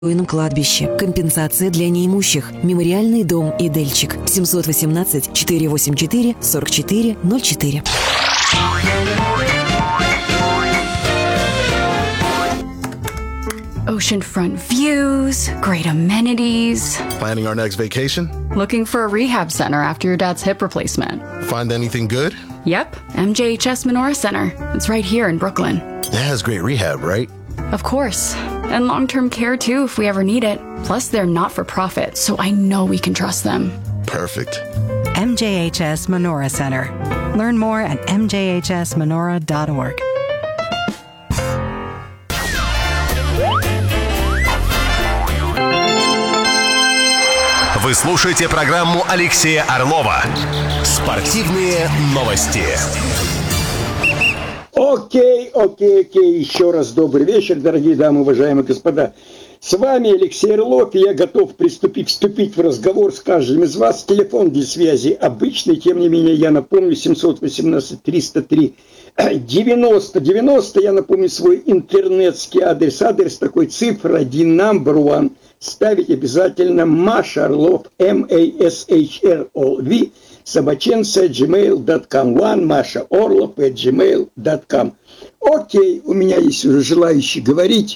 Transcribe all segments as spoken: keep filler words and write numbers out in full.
кладбище. Компенсация для неимущих. Мемориальный дом «Идельчик». семьсот восемнадцать четыреста восемьдесят четыре сорок четыре ноль четыре. Oceanfront views, great amenities. Planning our next vacation? Looking for a rehab center after your dad's hip replacement. Find anything good? Yep, M J H S Menorah Center. It's right here in Brooklyn. It has great rehab, right? Of course. And long-term care too if we ever need it. Plus they're not-for-profit, so I know we can trust them. Perfect. M J H S Menorah Center. Learn more at m j h s menorah dot org. Вы слушаете программу Алексея Орлова «Спортивные новости». Окей, окей, окей. Еще раз добрый вечер, дорогие дамы, уважаемые господа. С вами Алексей Орлов, и я готов приступить, вступить в разговор с каждым из вас. Телефон для связи обычный, тем не менее, я напомню, семьсот восемнадцать триста три девяносто девяносто. Я напомню свой интернетский адрес. Адрес такой, цифра один, number one. Ставить обязательно Маша Орлов, эм а эс эйч эр о ви, собаченца, джимейл точка ком, one, Маша Орлов, at джимейл точка ком. Окей, у меня есть уже желающие говорить.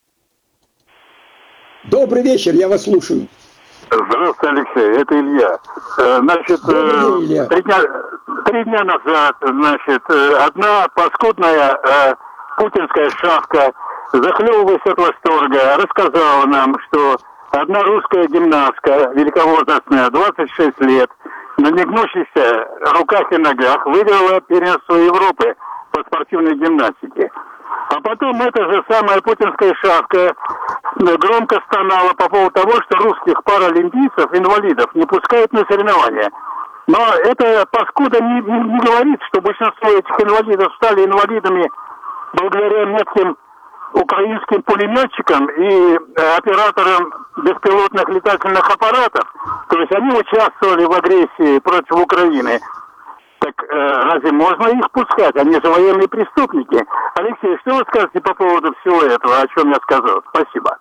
Добрый вечер, я вас слушаю. Здравствуйте, Алексей, это Илья. Значит, Добрый день, Илья. Три, дня, три дня назад, значит, одна паскудная э, путинская шавка, захлебываясь от восторга, рассказала нам, что одна русская гимнастка, великовозрастная, двадцать шесть лет, на негнущихся руках и ногах выиграла первенство Европы по спортивной гимнастике. А потом эта же самая путинская шавка громко стонала по поводу того, что русских паралимпийцев, инвалидов, не пускают на соревнования. Но эта паскуда не, не, не говорит, что большинство этих инвалидов стали инвалидами благодаря метким украинским пулеметчикам и операторам беспилотных летательных аппаратов. То есть они участвовали в агрессии против Украины. Так э, разве можно их пускать? Они же военные преступники. Алексей, что вы скажете по поводу всего этого, о чем я сказал? Спасибо.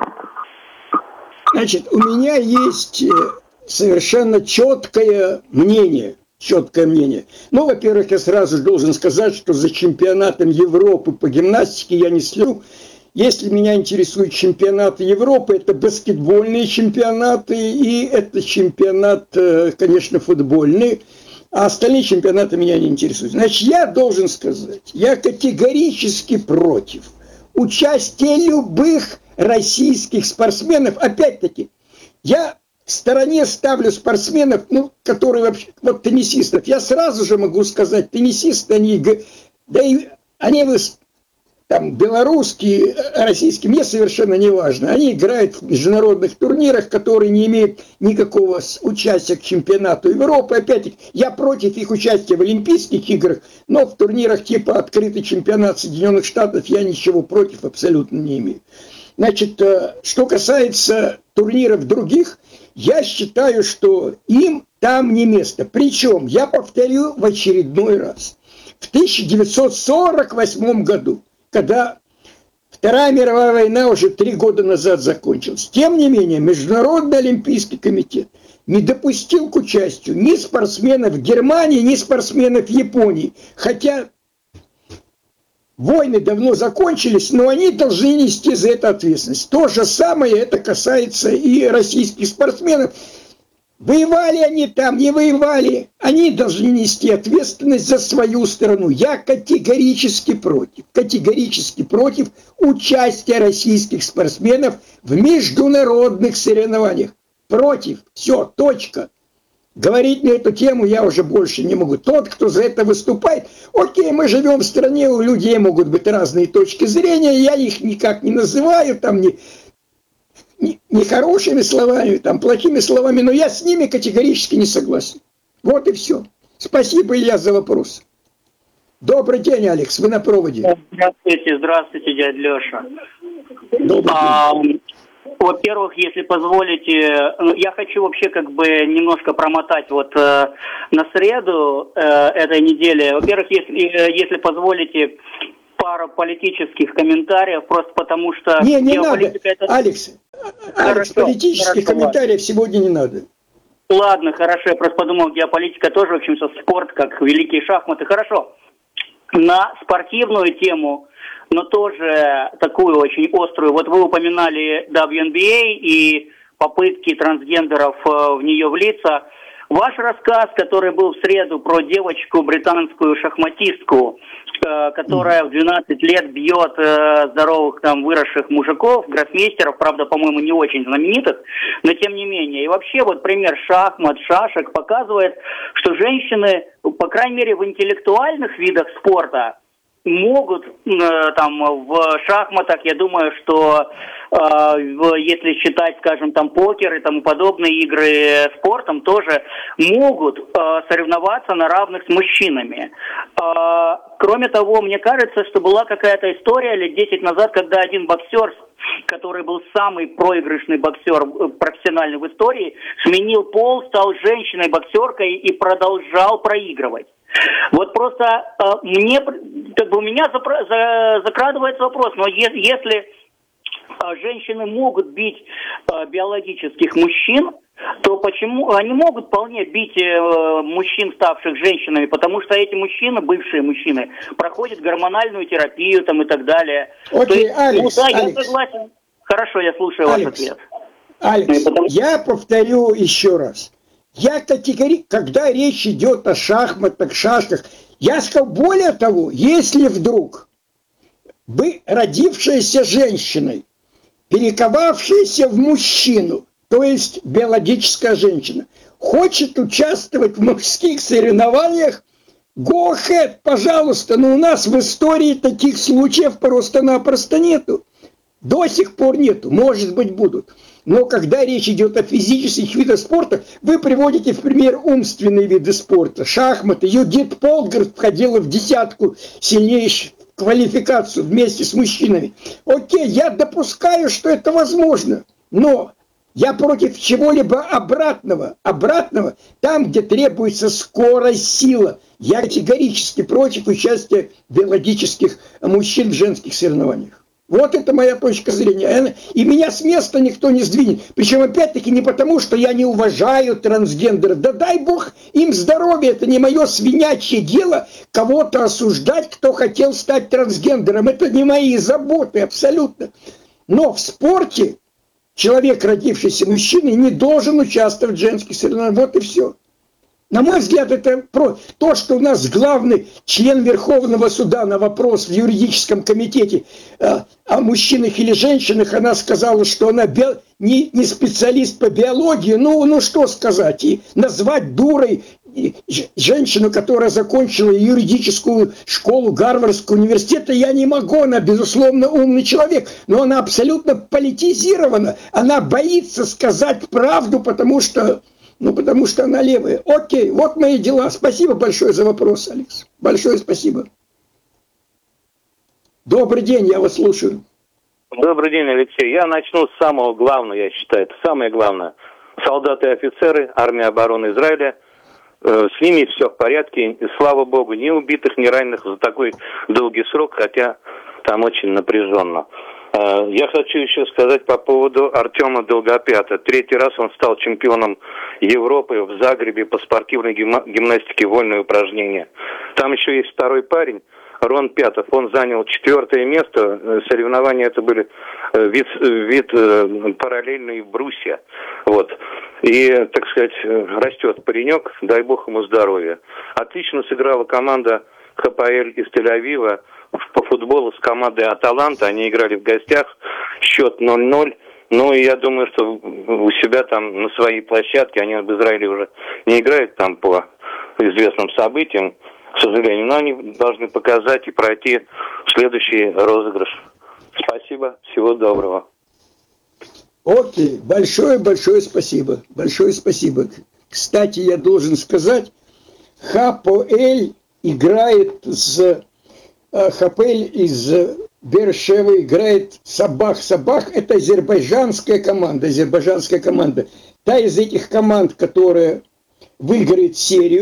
Значит, у меня есть совершенно четкое мнение. Четкое мнение. Ну, во-первых, я сразу должен сказать, что за чемпионатом Европы по гимнастике я не слежу. Если меня интересуют чемпионаты Европы, это баскетбольные чемпионаты и это чемпионат, конечно, футбольный. А остальные чемпионаты меня не интересуют. Значит, я должен сказать, я категорически против участия любых российских спортсменов. Опять-таки, я в стороне ставлю спортсменов, ну, которые вообще, вот теннисистов. Я сразу же могу сказать, теннисисты, они, да и они там белорусские, российские, мне совершенно не важно. Они играют в международных турнирах, которые не имеют никакого участия к чемпионату Европы. Опять-таки, я против их участия в Олимпийских играх, но в турнирах типа открытый чемпионат Соединенных Штатов я ничего против абсолютно не имею. Значит, что касается турниров других, я считаю, что им там не место. Причем, я повторю в очередной раз, в тысяча девятьсот сорок восьмом году, когда Вторая мировая война уже три года назад закончилась, тем не менее, Международный олимпийский комитет не допустил к участию ни спортсменов Германии, ни спортсменов Японии. Хотя войны давно закончились, но они должны нести за это ответственность. То же самое это касается и российских спортсменов. Воевали они там, не воевали, они должны нести ответственность за свою страну. Я категорически против, категорически против участия российских спортсменов в международных соревнованиях. Против. Все, точка. Говорить на эту тему я уже больше не могу. Тот, кто за это выступает, окей, мы живем в стране, у людей могут быть разные точки зрения, я их никак не называю, там не, не, не хорошими словами, там плохими словами, но я с ними категорически не согласен. Вот и все. Спасибо, Илья, за вопрос. Добрый день, Алекс, вы на проводе. Здравствуйте, здравствуйте, дядя Леша. Добрый а, день. Во-первых, если позволите, я хочу вообще как бы немножко промотать вот э, на среду э, этой недели. Во-первых, если, э, если позволите, по пару политических комментариев, просто потому что... Не, не надо, это... Алекс, хорошо, Алекс, политических хорошо, комментариев сегодня не надо. Ладно, хорошо, я просто подумал, геополитика тоже, в общем-то, спорт, как великие шахматы. Хорошо, на спортивную тему, но тоже такую очень острую. Вот вы упоминали дабл ю эн би эй и попытки трансгендеров в нее влиться. Ваш рассказ, который был в среду про девочку, британскую шахматистку, которая в двенадцать лет бьет здоровых там выросших мужиков, гроссмейстеров, правда, по-моему, не очень знаменитых, но тем не менее. И вообще вот пример шахмат, шашек показывает, что женщины, по крайней мере, в интеллектуальных видах спорта, могут э, там в шахматах, я думаю, что э, в, если считать, скажем, там покер и тому подобные игры спортом, тоже могут э, соревноваться на равных с мужчинами. Э, кроме того, мне кажется, что была какая-то история лет десять назад, когда один боксер, который был самый проигрышный боксер профессиональный в истории, сменил пол, стал женщиной-боксеркой и продолжал проигрывать. Вот просто э, мне, как бы у меня запра- за, закрадывается вопрос, но е- если э, женщины могут бить э, биологических мужчин, то почему они могут вполне бить э, мужчин, ставших женщинами, потому что эти мужчины, бывшие мужчины, проходят гормональную терапию там и так далее. Окей, есть, Алекс, ну, да, Алекс. я согласен. Хорошо, я слушаю Алекс, ваш ответ. Алекс, потому... я повторю еще раз. Я категорически, когда речь идет о шахматах, шашках, я сказал, более того, если вдруг бы родившаяся женщиной, перековавшаяся в мужчину, то есть биологическая женщина, хочет участвовать в мужских соревнованиях, go ahead, пожалуйста, но у нас в истории таких случаев просто-напросто нету. До сих пор нету, может быть, будут. Но когда речь идет о физических видах спорта, вы приводите в пример умственные виды спорта. Шахматы. Юдит Полгард входила в десятку сильнейших квалификацию вместе с мужчинами. Окей, я допускаю, что это возможно. Но я против чего-либо обратного. Обратного, там, где требуется скорость, сила. Я категорически против участия биологических мужчин в женских соревнованиях. Вот это моя точка зрения. И меня с места никто не сдвинет. Причем, опять-таки, не потому, что я не уважаю трансгендеров. Да дай бог им здоровья. Это не мое свинячье дело кого-то осуждать, кто хотел стать трансгендером. Это не мои заботы абсолютно. Но в спорте человек, родившийся мужчиной, не должен участвовать в женских соревнованиях. Вот и все. На мой взгляд, это про то, что у нас главный член Верховного суда на вопрос в юридическом комитете э, о мужчинах или женщинах, она сказала, что она би... не, не специалист по биологии. Ну, ну что сказать? И назвать дурой женщину, которая закончила юридическую школу Гарвардского университета, я не могу. Она, безусловно, умный человек, но она абсолютно политизирована. Она боится сказать правду, потому что... Ну, потому что она левая. Окей, вот мои дела. Спасибо большое за вопрос, Алекс. Большое спасибо. Добрый день, я вас слушаю. Добрый день, Алексей. Я начну с самого главного, я считаю. Это самое главное. Солдаты и офицеры, армия обороны Израиля. Э, с ними все в порядке. И, слава богу, ни убитых, ни раненых за такой долгий срок, хотя там очень напряженно. Я хочу еще сказать по поводу Артема Долгопята. Третий раз он стал чемпионом Европы в Загребе по спортивной гимнастике вольные упражнения. Там еще есть второй парень, Рон Пятов. Он занял четвертое место. Соревнования это были вид, вид параллельный брусья. Вот. И, так сказать, растет паренек, дай бог ему здоровья. Отлично сыграла команда ХПЛ из Тель-Авива по футболу с командой Аталанта. Они играли в гостях, счет ноль-ноль. Ну, и я думаю, что у себя там на своей площадке, они в Израиле уже не играют там по известным событиям, к сожалению, но они должны показать и пройти следующий розыгрыш. Спасибо, всего доброго. Окей, большое-большое спасибо. Большое спасибо. Кстати, я должен сказать, ХПЛ играет с... ХПЛ из Бершевы играет Сабах. Сабах – это азербайджанская команда. Азербайджанская команда. Та из этих команд, которая выиграет серию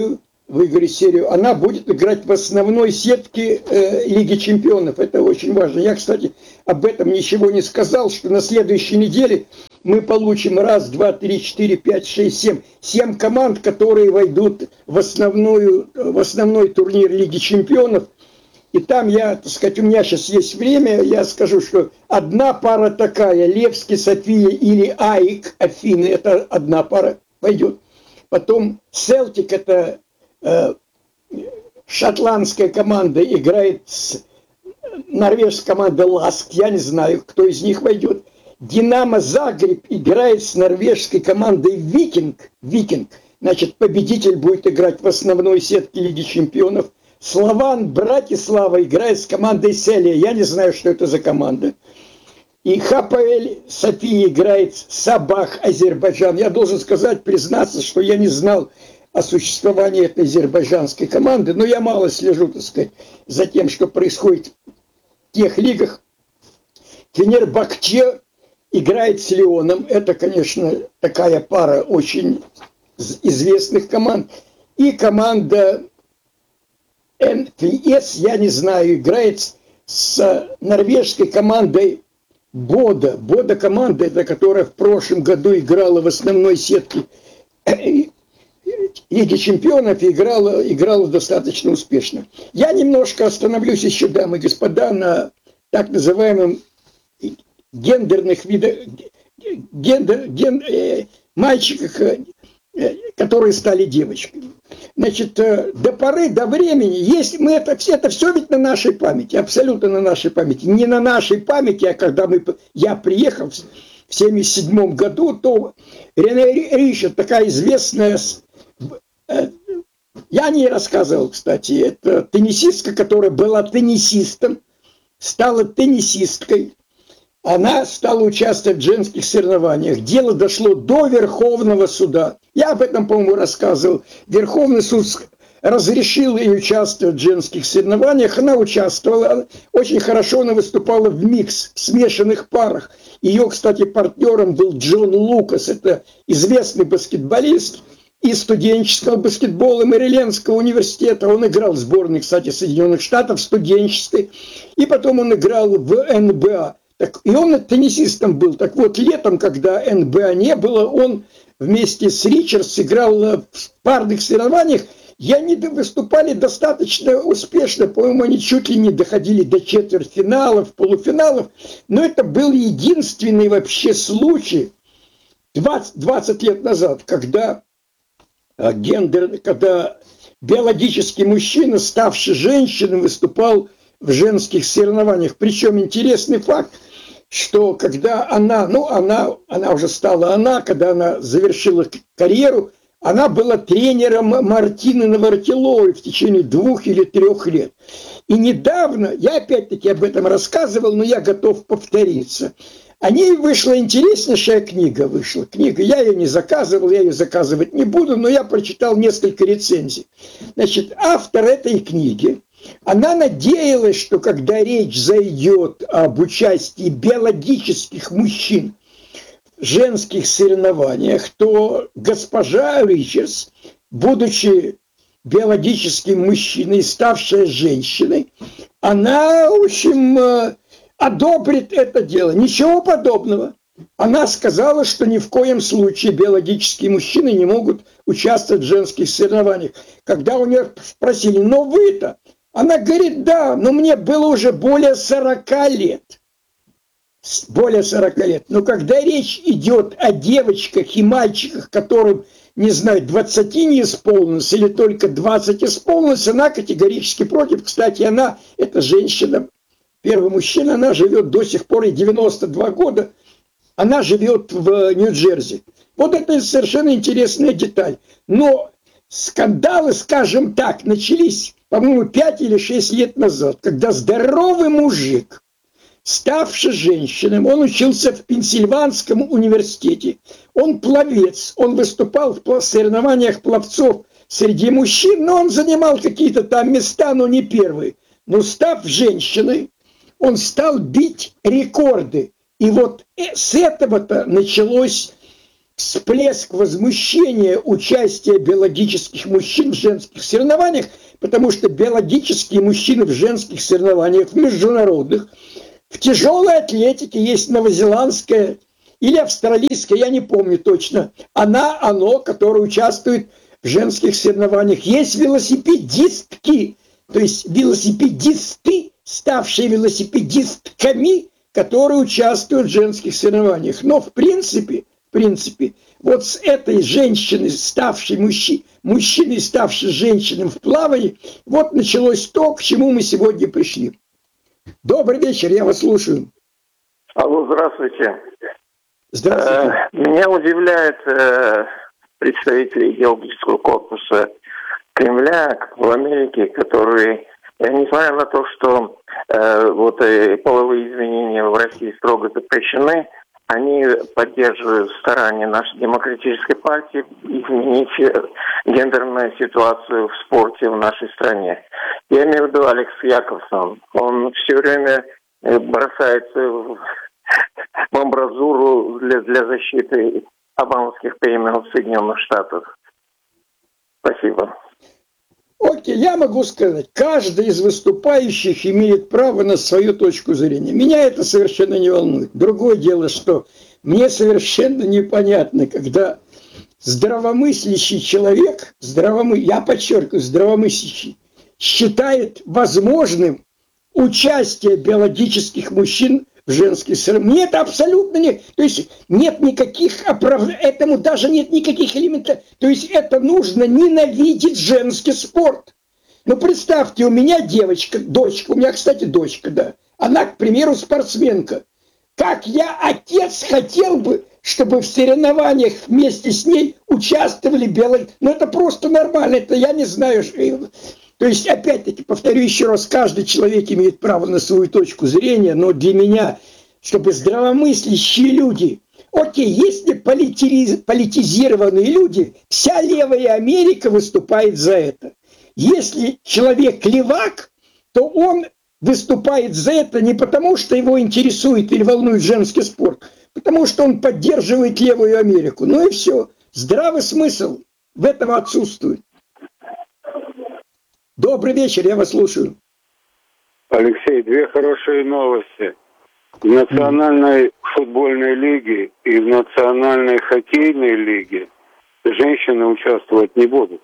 выиграть серию, она будет играть в основной сетке э, Лиги Чемпионов. Это очень важно. Я, кстати, об этом ничего не сказал, что на следующей неделе мы получим раз, два, три, четыре, пять, шесть, семь. Семь команд, которые войдут в, основную, в основной турнир Лиги Чемпионов. И там я, так сказать, у меня сейчас есть время, я скажу, что одна пара такая, Левски, София или АИК, Афины, это одна пара пойдет. Потом Селтик, это э, шотландская команда, играет с норвежской командой Ласк, я не знаю, кто из них войдет. Динамо Загреб играет с норвежской командой Викинг, Викинг, значит, победитель будет играть в основной сетке Лиги Чемпионов. Слован Братислава играет с командой Селия, я не знаю, что это за команда. И ХПЛ София играет с Сабах, Азербайджан. Я должен сказать, признаться, что я не знал о существовании этой азербайджанской команды, но я мало слежу, так сказать, за тем, что происходит в тех лигах. Фенербахче играет с Лионом. Это, конечно, такая пара очень известных команд. И команда эн пи эс, я не знаю, играет с норвежской командой Бода. Бода команда, это которая в прошлом году играла в основной сетке Лиги Чемпионов и играла, играла достаточно успешно. Я немножко остановлюсь еще, дамы и господа, на так называемом гендерных видах, гендер, ген, э, мальчиках, э, которые стали девочками. Значит, э, до поры, до времени, если мы это, это все ведь на нашей памяти, абсолютно на нашей памяти. Не на нашей памяти, а когда мы, я приехал в семьдесят седьмом году, то Рене Ришер, такая известная, э, я о ней рассказывал, кстати, это теннисистка, которая была теннисистом, стала теннисисткой. Она стала участвовать в женских соревнованиях. Дело дошло до Верховного суда. Я об этом, по-моему, рассказывал. Верховный суд разрешил ей участвовать в женских соревнованиях. Она участвовала. Очень хорошо она выступала в микс, в смешанных парах. Ее, кстати, партнером был Джон Лукас. Это известный баскетболист из студенческого баскетбола Мэрилендского университета. Он играл в сборной, кстати, Соединенных Штатов, студенческой. И потом он играл в эн бэ а. Так, и он теннисистом был. Так вот, летом, когда эн бэ а не было, он вместе с Ричардс играл в парных соревнованиях. И они выступали достаточно успешно. По-моему, они чуть ли не доходили до четвертьфиналов, полуфиналов. Но это был единственный вообще случай двадцать, двадцать лет назад, когда гендер, когда биологический мужчина, ставший женщиной, выступал в женских соревнованиях. Причем интересный факт, что когда она, ну она, она уже стала она, когда она завершила карьеру, она была тренером Мартины Навратиловой в течение двух или трех лет. И недавно, я опять-таки об этом рассказывал, но я готов повториться. О ней вышла интереснейшая книга, вышла книга. Я ее не заказывал, я ее заказывать не буду, но я прочитал несколько рецензий. Значит, автор этой книги, она надеялась, что когда речь зайдет об участии биологических мужчин в женских соревнованиях, то госпожа Ричардс, будучи биологическим мужчиной, ставшая женщиной, она, в общем, одобрит это дело. Ничего подобного. Она сказала, что ни в коем случае биологические мужчины не могут участвовать в женских соревнованиях. Когда у нее спросили, но вы-то? Она говорит, да, но мне было уже более сорока лет. Более сорока лет. Но когда речь идет о девочках и мальчиках, которым, не знаю, двадцати не исполнилось или только двадцать исполнилось, она категорически против. Кстати, она, эта женщина, первый мужчина, она живет до сих пор, и девяносто два года, она живет в Нью-Джерси. Вот это совершенно интересная деталь. Но скандалы, скажем так, начались, по-моему, пять или шесть лет назад, когда здоровый мужик, ставший женщиной, он учился в Пенсильванском университете, он пловец, он выступал в соревнованиях пловцов среди мужчин, но он занимал какие-то там места, но не первые. Но став женщиной, он стал бить рекорды. И вот с этого-то началось всплеск возмущения участия биологических мужчин в женских соревнованиях, потому что биологические мужчины в женских соревнованиях, в международных, в тяжелой атлетике есть новозеландская или австралийская, я не помню точно, она, оно, которое участвует в женских соревнованиях. Есть велосипедистки, то есть велосипедисты, ставшие велосипедистками, которые участвуют в женских соревнованиях. Но в принципе, в принципе, вот с этой женщиной, ставшей мужчиной, мужчиной, ставшей женщиной в плавании, вот началось то, к чему мы сегодня пришли. Добрый вечер, я вас слушаю. Алло, здравствуйте. Здравствуйте. Э, меня удивляет э, представители идеологического корпуса Кремля в Америке, которые, э, несмотря на то, что э, вот э, половые изменения в России строго запрещены, они поддерживают старания нашей демократической партии изменить гендерную ситуацию в спорте в нашей стране. Я имею в виду Алекс Якобсон. Он все время бросается в, в амбразуру для, для защиты обамовских перемен в Соединенных Штатах. Спасибо. Окей, я могу сказать, каждый из выступающих имеет право на свою точку зрения. Меня это совершенно не волнует. Другое дело, что мне совершенно непонятно, когда здравомыслящий человек, здравомы... я подчеркиваю, здравомыслящий, считает возможным участие биологических мужчин в женских соревнованиях. Мне это абсолютно нет. То есть нет никаких оправданий, этому даже нет никаких элементов. То есть это нужно ненавидеть женский спорт. Ну представьте, у меня девочка, дочка, у меня, кстати, дочка, да. Она, к примеру, спортсменка. Как я, отец, хотел бы, чтобы в соревнованиях вместе с ней участвовали биологические. Ну это просто нормально, это я не знаю. То есть, опять-таки, повторю еще раз, каждый человек имеет право на свою точку зрения, но для меня, чтобы здравомыслящие люди, окей, если политиз... политизированные люди, вся левая Америка выступает за это. Если человек левак, то он выступает за это не потому, что его интересует или волнует женский спорт, потому что он поддерживает левую Америку. Ну и все. Здравый смысл в этом отсутствует. Добрый вечер, я вас слушаю. Алексей, две хорошие новости. В национальной футбольной лиге и в национальной хоккейной лиге женщины участвовать не будут.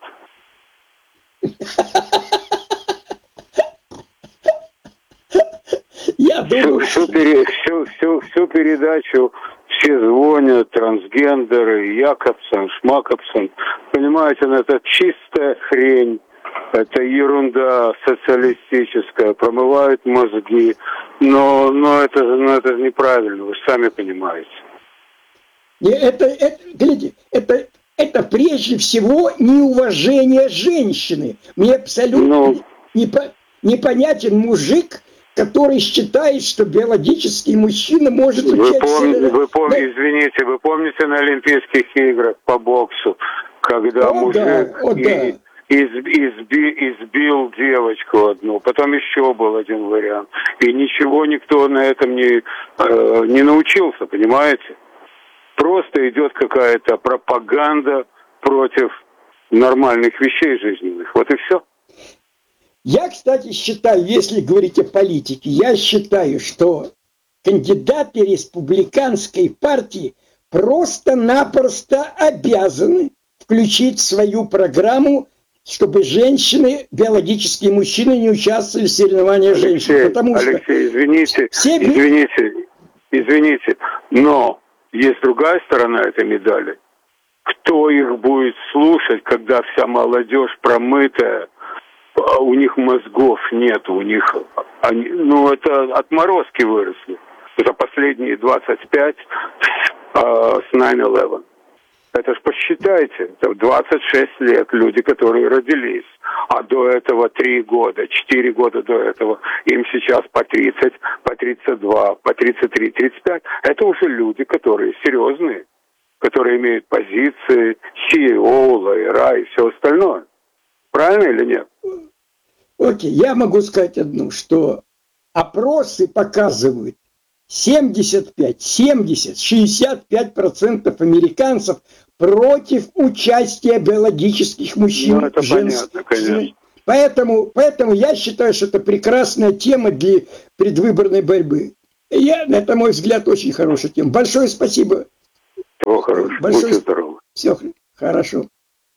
Я думаю, всю, всю, пере, всю, всю, всю передачу все звонят, трансгендеры, Якобсон, Шмакобсон. Понимаете, ну, это чистая хрень. Это ерунда социалистическая, промывают мозги, но, но это, но это неправильно, вы сами понимаете. Это, это, глядите, это, это прежде всего неуважение женщины. Мне абсолютно ну, непо, непонятен мужик, который считает, что биологический мужчина может вы участвовать. Помните, вы помните, извините, вы помните на Олимпийских играх по боксу, когда о, мужик да, о, и... да. Из, изби, избил девочку одну, потом еще был один вариант. И ничего никто на этом не, э, не научился, понимаете? Просто идет какая-то пропаганда против нормальных вещей жизненных. Вот и все. Я, кстати, считаю, если говорить о политике, я считаю, что кандидаты республиканской партии просто-напросто обязаны включить в свою программу, чтобы женщины, биологические мужчины не участвовали в соревнованиях женщин. Алексей, потому что Алексей, извините, все... извините, извините, но есть другая сторона этой медали. Кто их будет слушать, когда вся молодежь промытая, у них мозгов нет, у них, они, ну это отморозки выросли. Это последние двадцать пять э, с найн элевен. Это ж посчитайте, это двадцать шесть лет люди, которые родились, а до этого три года, четыре года до этого, им сейчас по тридцать, по тридцать два, по тридцать три, тридцать пять. Это уже люди, которые серьезные, которые имеют позиции, си и о, лайера и все остальное. Правильно или нет? Окей, я могу сказать одно, что опросы показывают, семьдесят пять, семьдесят, шестьдесят пять процентов американцев против участия биологических мужчин ну, это в женских. Понятно, конечно. Поэтому, поэтому я считаю, что это прекрасная тема для предвыборной борьбы. Я, это, мой взгляд, очень хорошая тема. Большое спасибо. О, хорошо. Большое... Будьте здоровы. Все хорошо.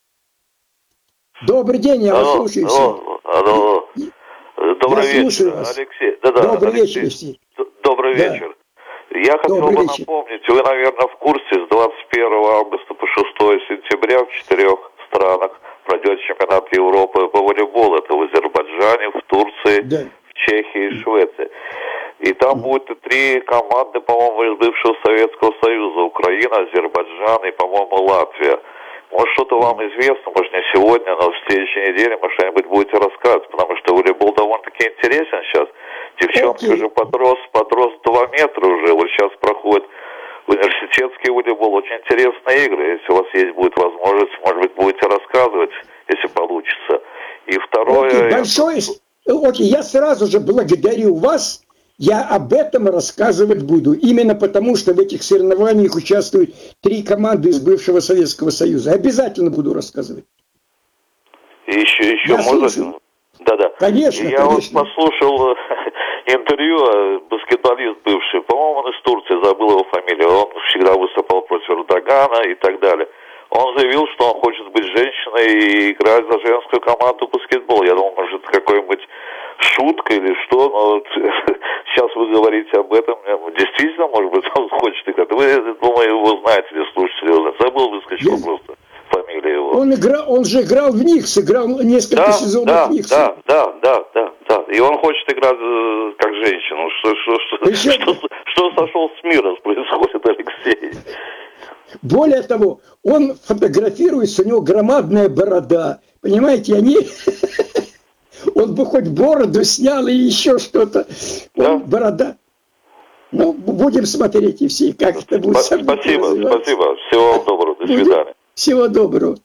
Добрый день, я алло, вас слушаю. Алло, алло. Добрый я вечер, вас. Алексей. Да, да, Добрый Алексей. вечер, Добрый да. вечер. Я хотел Добрый бы вечер. напомнить, вы, наверное, в курсе, с двадцать первого августа по шестое сентября в четырех странах пройдет чемпионат Европы по волейболу. Это в Азербайджане, в Турции, да. в Чехии и Швеции. И там будет три команды, по-моему, из бывшего Советского Союза. Украина, Азербайджан и, по-моему, Латвия. Может, что-то вам известно, может, не сегодня, но в следующей неделе, может, что-нибудь будете рассказывать, потому что волейбол довольно-таки интересен сейчас. Девчонки okay. уже подрос, подрос два метра уже, вот сейчас проходит университетский волейбол, очень интересные игры. Если у вас есть будет возможность, может быть, будете рассказывать, если получится. И второе... Okay, большое... Окей, я сразу же благодарю вас. Я об этом рассказывать буду. Именно потому, что в этих соревнованиях участвуют три команды из бывшего Советского Союза. Обязательно буду рассказывать. И еще, еще я можно? Слушаю. Да-да. Конечно, Я конечно. вот послушал интервью, баскетболист бывший, по-моему, он из Турции, забыл его фамилию. Он всегда выступал против Эрдогана и так далее. Он заявил, что он хочет быть женщиной и играть за женскую команду баскетбол. Я думал, может, это какой-нибудь шутка или что, но вот, сейчас вы говорите об этом. Действительно, может быть, он хочет играть. Вы, думаю, его знаете, или слушатели его знаете. Забыл, выскочил yes. просто фамилия его. Он, играл, он же играл в Никс, играл несколько да, сезонов да, в Никс. Да, да, да, да, да. И он хочет играть э, как женщина. Что, что, что, что, что, что сошел с мира происходит, Алексей? Более того, он фотографируется, у него громадная борода. Понимаете, они... Он бы хоть бороду снял или еще что-то. Да. Борода. Ну, будем смотреть и все, как это будет. Спасибо, спасибо. Всего вам доброго. До свидания. Всего доброго.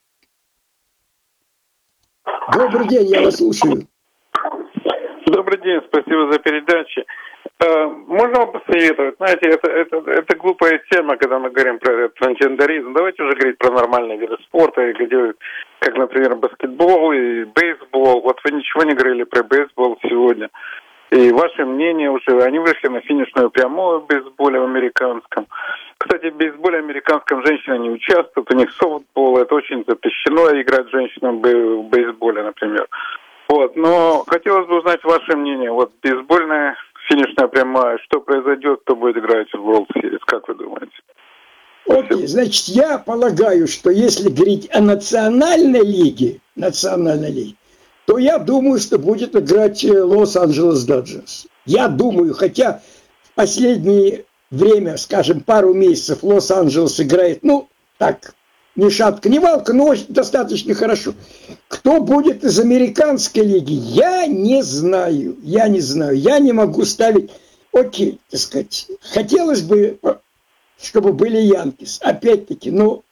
Добрый день, я вас слушаю. Добрый день, спасибо за передачу. Можно вам посоветовать? Знаете, это, это, это глупая тема, когда мы говорим про трансгендеризм. Давайте уже говорить про нормальные виды спорта, где, как, например, баскетбол и бейсбол. Вот вы ничего не говорили про бейсбол сегодня. И ваше мнение уже, они вышли на финишную прямую в бейсболе в американском. Кстати, в бейсболе американском женщины не участвуют, у них софтбол, это очень запрещено играть женщинам в бейсболе, например. Вот, но хотелось бы узнать ваше мнение. Вот бейсбольная финишная прямая, что произойдет, кто будет играть в World Series, как вы думаете? Окей, значит, я полагаю, что если говорить о национальной лиге, национальной лиге, то я думаю, что будет играть Лос-Анджелес Доджерс. Я думаю, хотя в последнее время, скажем, пару месяцев Лос-Анджелес играет, ну, так, ни шатка, ни валка, но очень достаточно хорошо. Кто будет из американской лиги, я не знаю, я не знаю, я не могу ставить, окей, так сказать, хотелось бы, чтобы были Янкис, опять-таки, но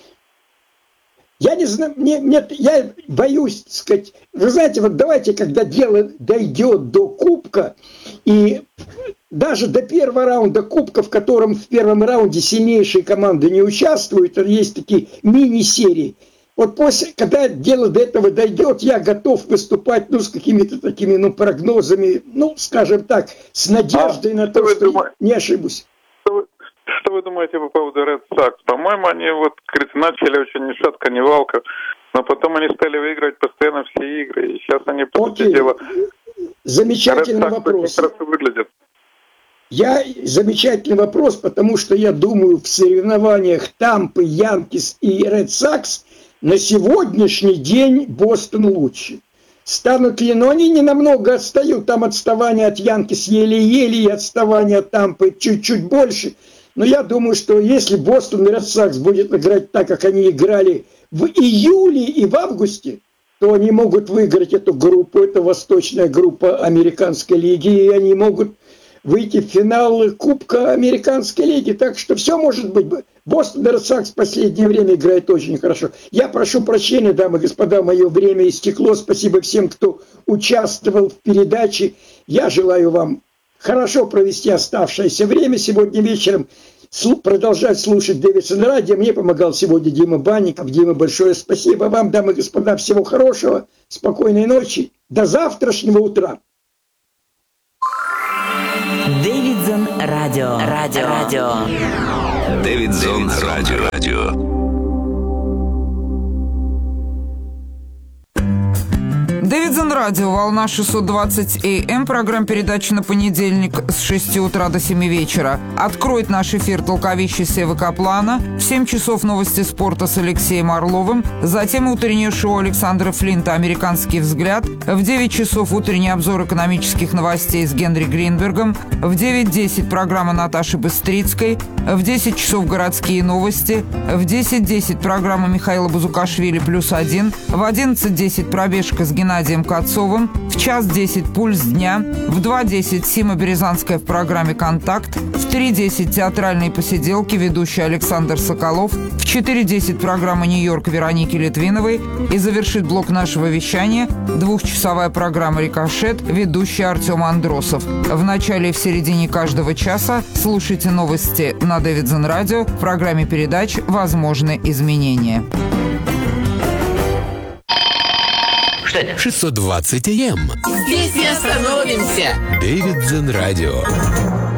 я не знаю, мне, мне, я боюсь, так сказать, вы знаете, вот давайте, когда дело дойдет до кубка, и даже до первого раунда кубка, в котором в первом раунде сильнейшие команды не участвуют, есть такие мини-серии. Вот после, когда дело до этого дойдет, я готов выступать, ну, с какими-то такими, ну, прогнозами, ну, скажем так, с надеждой а, на то, что думаете? Не ошибусь. Что вы, что вы думаете по поводу Red Sox? По-моему, они вот, говорится, начали очень ни шатка, ни валка, но потом они стали выигрывать постоянно все игры, и сейчас они, по сути дела... Замечательный вопрос. Выглядят. Я замечательный вопрос, потому что я думаю, в соревнованиях Тампы, Янкис и Ред Сокс на сегодняшний день Бостон лучше. Станут ли, но они не намного отстают, там отставание от Янкис еле-еле, и отставание от Тампы чуть-чуть больше. Но я думаю, что если Бостон и Ред Сокс будет играть так, как они играли в июле и в августе, то они могут выиграть эту группу, это восточная группа американской лиги, и они могут выйти в финал Кубка Американской лиги. Так что все может быть. Бостон Ред Сокс в последнее время играет очень хорошо. Я прошу прощения, дамы и господа, мое время истекло. Спасибо всем, кто участвовал в передаче. Я желаю вам хорошо провести оставшееся время сегодня вечером, продолжать слушать Дэвидсон радио. Мне помогал сегодня Дима Банников. Дима, большое спасибо вам, дамы и господа. Всего хорошего, спокойной ночи. До завтрашнего утра. Дэвидсон радио. Радио. Радио. Дэвидсон радио. Радио. Дэвидсон радио, волна шестьсот двадцать эй эм, программа передачи на понедельник с шести утра до семи вечера. Откроет наш эфир толковище Севы Каплана, в семь часов новости спорта с Алексеем Орловым, затем утреннее шоу Александра Флинта «Американский взгляд», в девять часов утренний обзор экономических новостей с Генри Гринбергом, в девять десять программа Наташи Быстрицкой, в десять часов городские новости, в десять десять программа Михаила Бузукашвили «Плюс один», в одиннадцать десять пробежка с Геннадием Кацовым, в час десять «Пульс дня», в два десять Сима Березанская в программе «Контакт», в три десять театральные посиделки, ведущий Александр Соколов, в четыре десять программа «Нью-Йорк» Вероники Литвиновой и завершит блок нашего вещания двухчасовая программа «Рикошет», ведущий Артем Андросов. В начале и в середине каждого часа слушайте новости на Дэвидсон радио в программе передач «Возможны изменения». Что это? шестьсот двадцать эй эм. Здесь и остановимся. Дэвидсон радио.